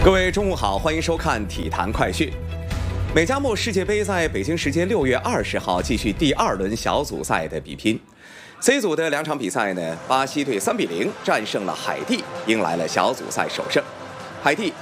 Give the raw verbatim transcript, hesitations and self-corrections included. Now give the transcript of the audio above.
各位中午好，欢迎收看体坛快讯。美加墨世界杯在北京时间六月二十号继续第二轮小组赛的比拼。C 组的两场比赛呢，巴西队三比零战胜了海地，迎来了小组赛首胜。海地